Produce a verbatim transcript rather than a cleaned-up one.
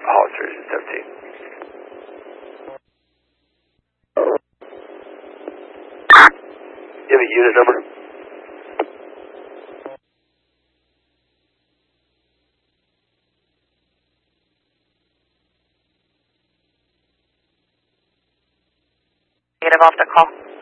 Hollister seventeen. You have a unit number? Negative, off the call.